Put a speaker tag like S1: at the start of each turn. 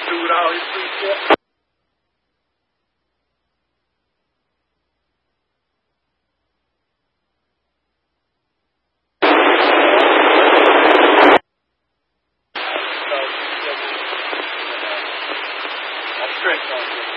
S1: food all his shit. I'll trick on you.